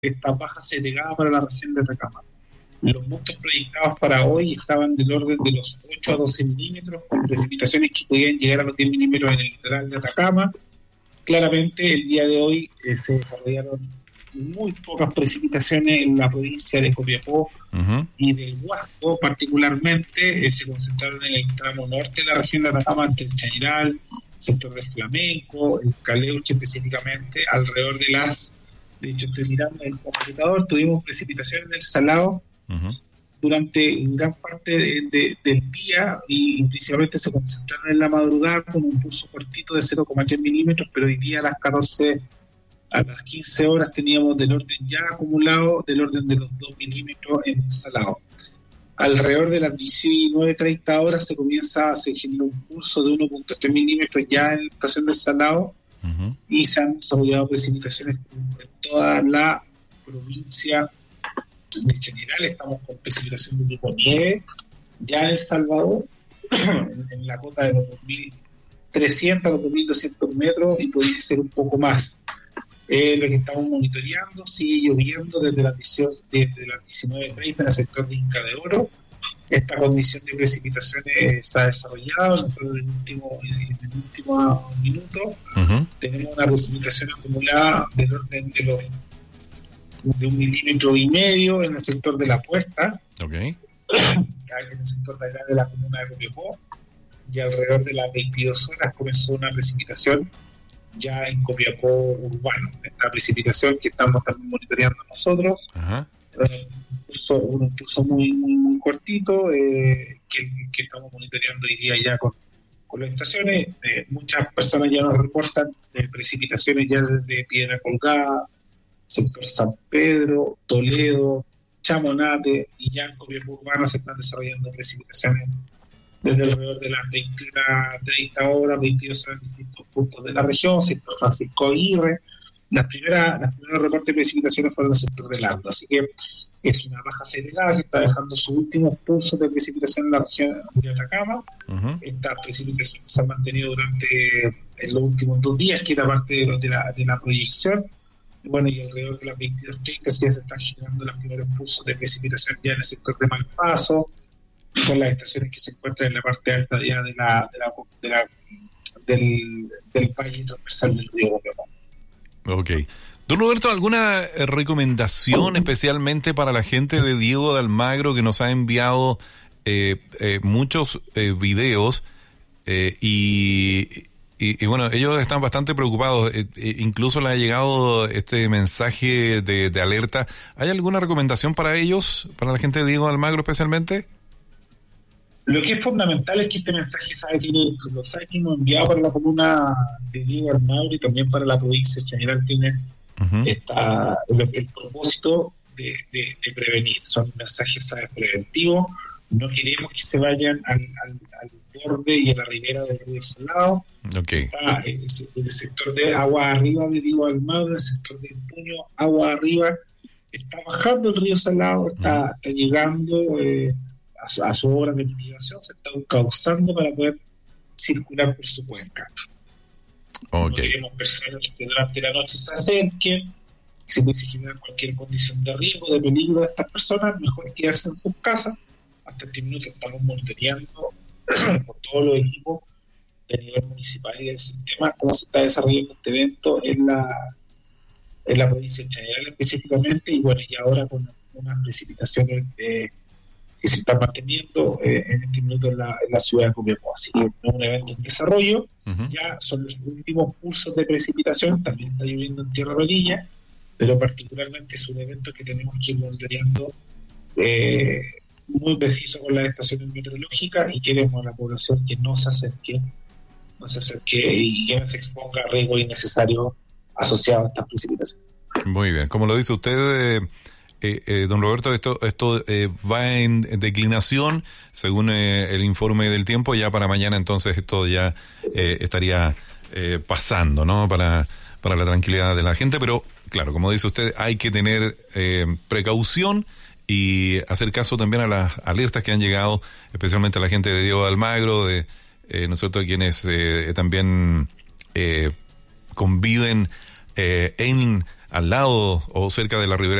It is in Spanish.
esta baja segregada para la región de Atacama. Los montos proyectados para hoy estaban del orden de los 8 a 12 milímetros, con precipitaciones que podían llegar a los 10 milímetros en el litoral de Atacama. Claramente, el día de hoy se desarrollaron muy pocas precipitaciones en la provincia de Copiapó y del Huasco, particularmente. Se concentraron en el tramo norte de la región de Atacama, ante el Chañaral, sector de Flamenco, el Caleuche específicamente, alrededor de las... De hecho, estoy mirando el computador, tuvimos precipitaciones en el Salado durante gran parte del día y principalmente se concentraron en la madrugada con un pulso cortito de 0,3 milímetros, pero hoy día a las 15 horas teníamos del orden ya acumulado del orden de los 2 milímetros en el Salado. Alrededor de las 19:30 horas se genera un pulso de 1,3 milímetros ya en la estación del Salado y se han desarrollado precipitaciones en toda la provincia de Chañaral. Estamos con precipitación de tipo nieve ya en El Salvador, en la cota de los 2.300 a los 2.200 metros, y puede ser un poco más. Lo que estamos monitoreando, sigue lloviendo desde las 19:30 en el sector de Inca de Oro. Esta condición de precipitaciones se ha desarrollado en el último minuto. Tenemos una precipitación acumulada del orden de 1,5 milímetros en el sector de La Puerta, en el sector de acá de la comuna de Copiapó, y alrededor de las 22 horas comenzó una precipitación ya en Copiapó urbano. Esta precipitación que estamos también monitoreando nosotros, un impulso muy, muy, muy cortito, que estamos monitoreando hoy día ya con las estaciones. Muchas personas ya nos reportan precipitaciones ya desde Piedra Colgada, sector San Pedro, Toledo, Chamonate, y ya en Copiapó urbano se están desarrollando precipitaciones desde alrededor de las 21:30 horas, 22 horas en distintos puntos de la región, sector Francisco Aguirre. Las primeros reportes de precipitaciones fueron en el sector de Lando, así que es una baja segregada que está dejando sus últimos pulsos de precipitación en la región de Atacama. Estas precipitaciones se han mantenido durante los últimos 2 días, que era parte de la proyección. Bueno, y alrededor de las 22:30 ya se están generando los primeros pulsos de precipitación ya en el sector de Malpaso, con las estaciones que se encuentran en la parte alta ya del valle transversal del río Copiapó. Ok. Don Roberto, ¿alguna recomendación especialmente para la gente de Diego de Almagro, que nos ha enviado muchos videos y bueno, ellos están bastante preocupados, incluso le ha llegado este mensaje de alerta? ¿Hay alguna recomendación para ellos, para la gente de Diego de Almagro especialmente? Lo que es fundamental es que este mensaje los sabe que hemos enviado para la comuna de Diego de Almagro y también para la provincia general, tiene el propósito de prevenir. Son mensajes preventivos. No queremos que se vayan al borde y a la ribera del río Salado. Está el sector de agua arriba de Diego de Almagro, el sector de Puño, agua arriba. Está bajando el río Salado, está llegando a su obra de mitigación, se está causando para poder circular por su cuenca. No queremos personas que durante la noche se acerquen. Si puede generar cualquier condición de riesgo, de peligro de estas personas, mejor quedarse en sus casas. Hasta este minuto estamos monitoreando por todos los equipos de nivel municipal y del sistema cómo se está desarrollando este evento en la provincia de Chañaral específicamente, y bueno, y ahora con unas precipitaciones que se están manteniendo en este minuto en la ciudad de Copiapó. Así que es un evento en desarrollo. Ya son los últimos pulsos de precipitación, también está lloviendo en Tierra Amarilla, pero particularmente es un evento que tenemos que ir monitoreando muy preciso con las estaciones meteorológicas, y queremos a la población que no se acerque y que no se exponga a riesgo innecesario asociado a estas precipitaciones. Muy bien, como lo dice usted, don Roberto, esto va en declinación según el informe del tiempo. Ya para mañana entonces esto ya estaría pasando, ¿no? Para la tranquilidad de la gente, pero claro, como dice usted, hay que tener precaución y hacer caso también a las alertas que han llegado, especialmente a la gente de Diego de Almagro, ¿no es cierto?, quienes también conviven en al lado o cerca de la ribera